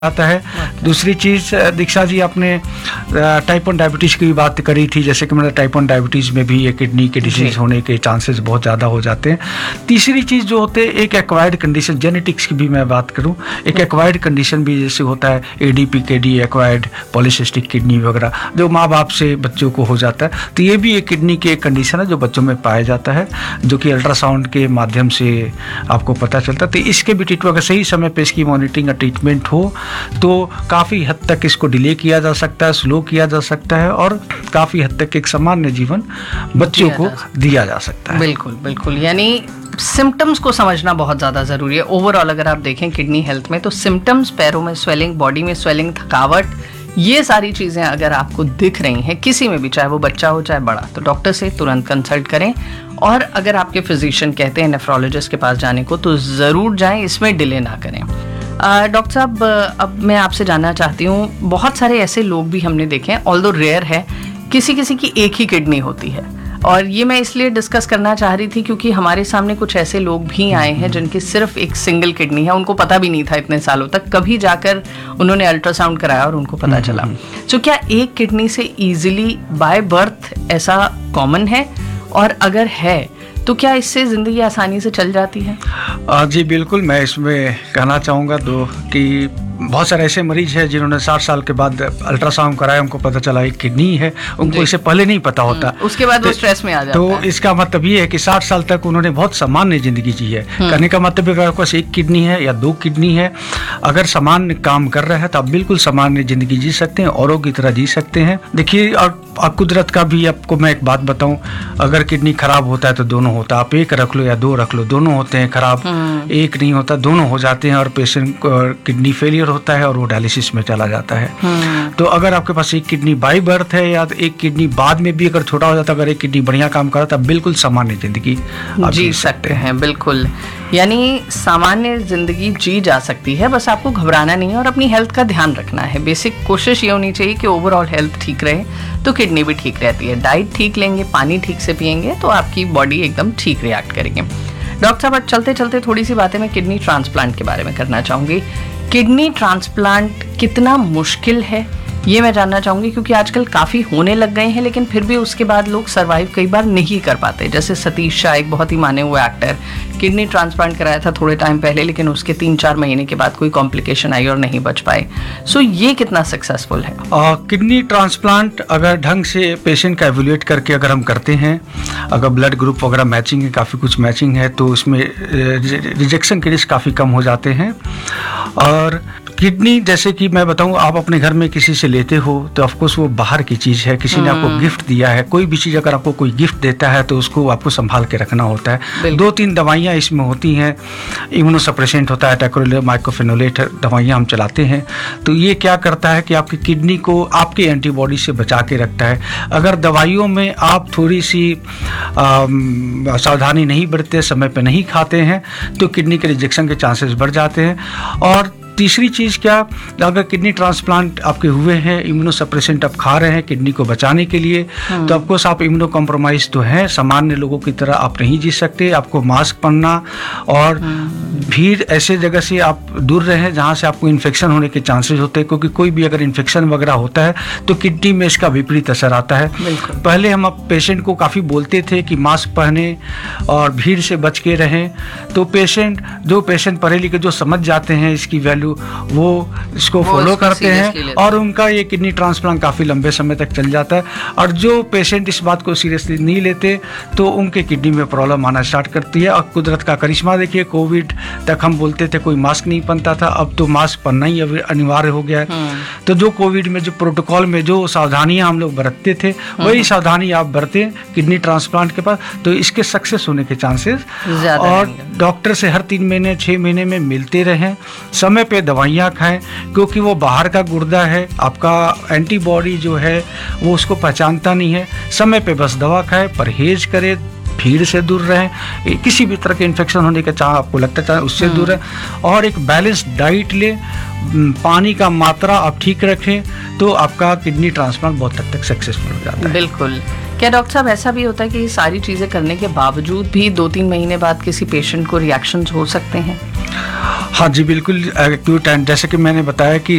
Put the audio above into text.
आता है। दूसरी चीज़ दीक्षा जी, आपने टाइप 1 डायबिटीज़ की भी बात करी थी, जैसे कि मतलब टाइप 1 डायबिटीज़ में भी ये किडनी के डिसीज़ होने के चांसेस बहुत ज़्यादा हो जाते हैं। तीसरी चीज़ जो होते हैं, एक एक्वायर्ड कंडीशन, जेनेटिक्स की भी मैं बात करूं, एक एक्वायर्ड कंडीशन भी जैसे होता है ADPKD, एक्वायर्ड पॉलीसिस्टिक किडनी वगैरह, जो माँ बाप से बच्चों को हो जाता है। तो ये भी एक किडनी की एक कंडीशन है जो बच्चों में पाया जाता है, जो कि अल्ट्रासाउंड के माध्यम से आपको पता चलता है। तो इसके भी ट्रीटमेंट, अगर सही समय पर इसकी मॉनिटरिंग और ट्रीटमेंट हो तो काफ़ी हद तक इसको डिले किया जा सकता है, स्लो किया जा सकता है, और काफ़ी हद तक एक सामान्य जीवन बच्चों को दिया जा सकता है। बिल्कुल बिल्कुल, यानी सिम्टम्स को समझना बहुत ज़्यादा ज़रूरी है। ओवरऑल अगर आप देखें किडनी हेल्थ में, तो सिम्टम्स, पैरों में स्वेलिंग, बॉडी में स्वेलिंग, थकावट, ये सारी चीज़ें अगर आपको दिख रही हैं किसी में भी, चाहे वो बच्चा हो चाहे बड़ा, तो डॉक्टर से तुरंत कंसल्ट करें। और अगर आपके फिजिशियन कहते हैं नेफ्रोलॉजिस्ट के पास जाने को, तो ज़रूर जाएं, इसमें डिले ना करें। डॉक्टर साहब, अब मैं आपसे जानना चाहती हूँ, बहुत सारे ऐसे लोग भी हमने देखे हैं, ऑल्दो रेयर है, किसी किसी की एक ही किडनी होती है, और ये मैं इसलिए डिस्कस करना चाह रही थी क्योंकि हमारे सामने कुछ ऐसे लोग भी आए हैं जिनकी सिर्फ एक सिंगल किडनी है, उनको पता भी नहीं था इतने सालों तक, कभी जाकर उन्होंने अल्ट्रासाउंड कराया और उनको पता चला। तो क्या एक किडनी से ईजिली बाय बर्थ ऐसा कॉमन है, और अगर है तो क्या इससे ज़िंदगी आसानी से चल जाती है? जी बिल्कुल, मैं इसमें कहना चाहूँगा कि बहुत सारे ऐसे मरीज हैं जिन्होंने 60 साल के बाद अल्ट्रासाउंड कराया, उनको पता चला एक किडनी है, उनको इससे पहले नहीं पता होता, उसके बाद वो स्ट्रेस में आ जाता है। तो इसका मतलब ये है कि 60 साल तक उन्होंने बहुत सामान्य जिंदगी जी है। कहने का मतलब है कि आपके पास एक किडनी है या 2 किडनी है, अगर सामान्य काम कर रहा है तो आप बिल्कुल सामान्य जिंदगी जी सकते हैं, औरों की तरह जी सकते हैं। देखिए, और कुदरत का भी आपको मैं एक बात बताऊं, अगर किडनी खराब होता है तो दोनों होता है, आप एक रख लो या 2 रख लो, दोनों होते हैं खराब, एक नहीं होता, दोनों हो जाते हैं, और पेशेंट किडनी फेलियर होता है और वो डायलिसिस में चला जाता है। तो अगर आपके पास एक किडनी बाय बर्थ है या एक किडनी बाद में भी अगर छोटा हो जाता है, अगर एक किडनी बढ़िया काम कर रहा था, बिल्कुल सामान्य जिंदगी जी सकते हैं। बिल्कुल, यानी सामान्य जिंदगी जी जा सकती है, बस आपको घबराना नहीं है और अपनी हेल्थ का ध्यान रखना है। बेसिक कोशिश ये होनी चाहिए कि ओवरऑल हेल्थ ठीक रहे, तो किडनी भी ठीक रहती है। डाइट ठीक लेंगे, पानी ठीक से पियेंगे, तो आपकी बॉडी एकदम ठीक रिएक्ट करेंगे। डॉक्टर साहब, चलते चलते थोड़ी सी बातें मैं किडनी ट्रांसप्लांट के बारे में करना चाहूँगी। किडनी ट्रांसप्लांट कितना मुश्किल है, ये मैं जानना चाहूँगी, क्योंकि आजकल काफ़ी होने लग गए हैं, लेकिन फिर भी उसके बाद लोग सर्वाइव कई बार नहीं कर पाते। जैसे सतीश शाह, एक बहुत ही माने हुए एक्टर, किडनी ट्रांसप्लांट कराया था थोड़े टाइम पहले, लेकिन उसके 3-4 महीने के बाद कोई कॉम्प्लिकेशन आई और नहीं बच पाए। सो ये कितना सक्सेसफुल है? किडनी ट्रांसप्लांट अगर ढंग से पेशेंट का एवेल्यूएट करके अगर हम करते हैं, अगर ब्लड ग्रुप वगैरह मैचिंग है, काफ़ी कुछ मैचिंग है, तो उसमें रिजेक्शन के रिस्क काफ़ी कम हो जाते हैं। और किडनी, जैसे कि मैं बताऊं, आप अपने घर में किसी से लेते हो तो ऑफकोर्स वो बाहर की चीज़ है, किसी ने आपको गिफ्ट दिया है। कोई भी चीज़ अगर आपको कोई गिफ्ट देता है तो उसको आपको संभाल के रखना होता है। 2-3 दवाइयाँ इसमें होती हैं, इम्यूनोसप्रेसेंट होता है, टैकोरेलेट, माइक्रोफेनोलेट दवाइयाँ हम चलाते हैं। तो ये क्या करता है कि आपकी किडनी को आपके एंटीबॉडी से बचा के रखता है। अगर दवाइयों में आप थोड़ी सी सावधानी नहीं बरतते, समय पर नहीं खाते हैं, तो किडनी के रिजेक्शन के चांसेस बढ़ जाते हैं। और तीसरी चीज़ क्या, अगर किडनी ट्रांसप्लांट आपके हुए हैं, इम्यूनोसप्रेसेंट आप खा रहे हैं किडनी को बचाने के लिए, तो ऑफकोर्स आप इम्यूनो कॉम्प्रोमाइज तो हैं, सामान्य लोगों की तरह आप नहीं जी सकते। आपको मास्क पहनना और भीड़ ऐसे जगह से आप दूर रहें जहाँ से आपको इन्फेक्शन होने के चांसेस होते हैं, क्योंकि कोई भी अगर इन्फेक्शन वगैरह होता है तो किडनी में इसका विपरीत असर आता है। पहले हम पेशेंट को काफ़ी बोलते थे कि मास्क पहने और भीड़ से बच के रहें, तो जो पेशेंट पढ़े लिखे जो समझ जाते हैं इसकी वैल्यू, वो इसको फॉलो करते हैं, और उनका ये किडनी ट्रांसप्लांट काफ़ी लंबे समय तक चल जाता है। और जो पेशेंट इस बात को सीरियसली नहीं लेते तो उनके किडनी में प्रॉब्लम आना स्टार्ट करती है। और कुदरत का करिश्मा देखिए, कोविड तक हम बोलते थे कोई मास्क नहीं पहनता था, अब तो मास्क पहनना ही अनिवार्य हो गया है। तो जो कोविड में जो प्रोटोकॉल में जो सावधानियां हम लोग बरतते थे, वही सावधानी आप बरतें किडनी ट्रांसप्लांट के पास, तो इसके सक्सेस होने के चांसेस। और डॉक्टर से हर 3 महीने 6 महीने में मिलते रहें, समय पे दवाइयाँ खाएं, क्योंकि वो बाहर का गुर्दा है, आपका एंटीबॉडी जो है वो उसको पहचानता नहीं है। समय पे बस दवा खाएं, परहेज करें, भीड़ से दूर रहें, किसी भी तरह के इन्फेक्शन होने का चाहे आपको लगता है उससे दूर रहें, और एक बैलेंस्ड डाइट लें, पानी का मात्रा आप ठीक रखें, तो आपका किडनी ट्रांसप्लांट बहुत हद तक सक्सेसफुल हो जाता है। बिल्कुल। क्या डॉक्टर साहब, ऐसा भी होता है कि ये सारी चीज़ें करने के बावजूद भी 2-3 महीने बाद किसी पेशेंट को रिएक्शंस हो सकते हैं? हाँ जी, बिल्कुल एक्यूट, एंड जैसे कि मैंने बताया कि